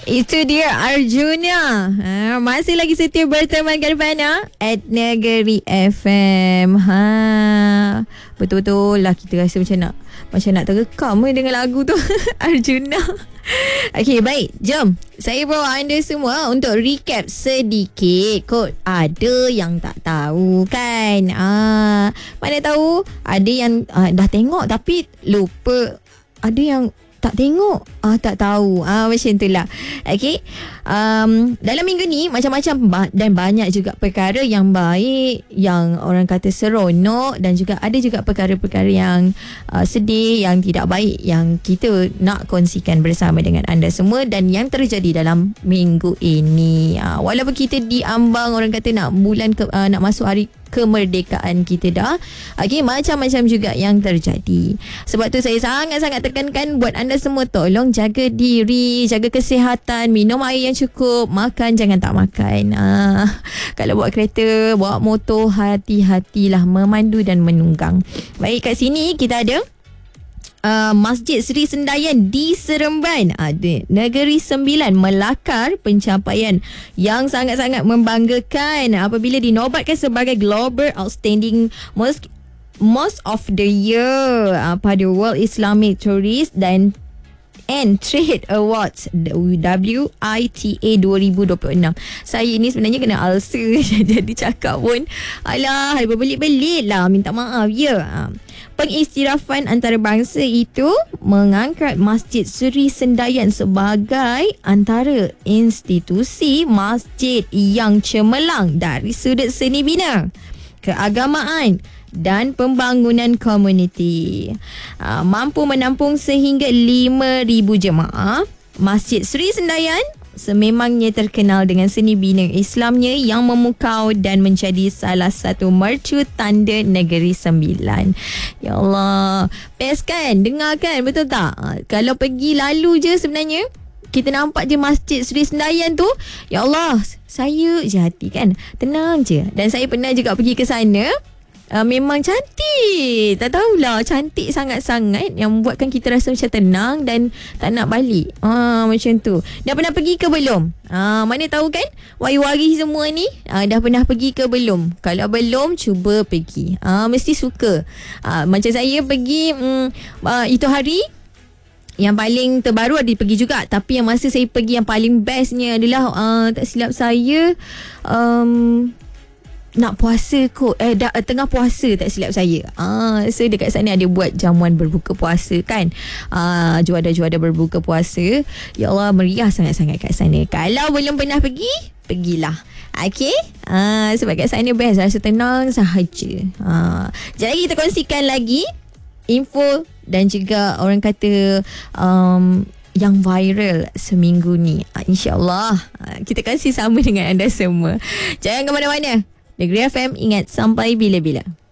Itu dia Arjuna. Masih lagi setia berteman Garvana at Negeri FM. Betul-betul lah kita rasa macam nak terekam dengan lagu tu. Arjuna. Okey, baik. Jom saya bawa anda semua untuk recap sedikit. Kot ada yang tak tahu kan. Mana tahu ada yang dah tengok tapi lupa. Ada yang tak tengok, tak tahu. Macam itulah. Okey. Dalam minggu ni macam-macam dan banyak juga perkara yang baik, yang orang kata seronok, dan juga ada juga perkara-perkara yang sedih, yang tidak baik, yang kita nak kongsikan bersama dengan anda semua dan yang terjadi dalam minggu ini. Walaupun kita diambang orang kata nak nak masuk hari kemerdekaan kita dah. Okey, macam-macam juga yang terjadi. Sebab tu saya sangat-sangat tekankan buat anda semua, tolong jaga diri, jaga kesihatan, minum air yang cukup, makan jangan tak makan. Kalau bawa kereta, bawa motor, hati-hatilah memandu dan menunggang. Baik, kat sini kita ada Masjid Seri Sendayan di Seremban, Negeri Sembilan melakar pencapaian yang sangat-sangat membanggakan apabila dinobatkan sebagai Global Outstanding Mosque of the Year pada World Islamic Tourist and Trade Awards WITA 2026. Saya ni sebenarnya kena ulcer jadi cakap pun alah berbelit-belit lah, minta maaf ya. Pengistirafan antarabangsa itu mengangkat Masjid Seri Sendayan sebagai antara institusi masjid yang cemerlang dari sudut seni bina, keagamaan dan pembangunan komuniti. Mampu menampung sehingga 5,000 jemaah. Masjid Seri Sendayan sememangnya terkenal dengan seni bina Islamnya yang memukau dan menjadi salah satu mercu tanda Negeri Sembilan. Ya Allah, best kan? Dengar kan? Betul tak? Kalau pergi lalu je sebenarnya kita nampak je Masjid Seri Sendayan tu, ya Allah, saya je hati kan, tenang je. Dan saya pernah juga pergi ke sana. Memang cantik. Tak tahulah, cantik sangat-sangat yang membuatkan kita rasa macam tenang dan tak nak balik. Macam tu. Dah pernah pergi ke belum? Mana tahu kan? Wari-wari semua ni dah pernah pergi ke belum? Kalau belum, cuba pergi. Mesti suka. Macam saya pergi itu hari yang paling terbaru ada pergi juga. Tapi yang masa saya pergi yang paling bestnya adalah tak silap saya nak puasa kot, tengah puasa tak silap saya. So dekat sana ada buat jamuan berbuka puasa kan, juada-juada berbuka puasa. Ya Allah, meriah sangat-sangat kat sana. Kalau belum pernah pergi, pergilah. Okay, sebab kat sana best, rasa tenang sahaja. Jadi kita kongsikan lagi info dan juga orang kata yang viral seminggu ni. InsyaAllah kita kasih sama dengan anda semua. Jangan ke mana-mana. Negeri FM, ingat sampai bila-bila.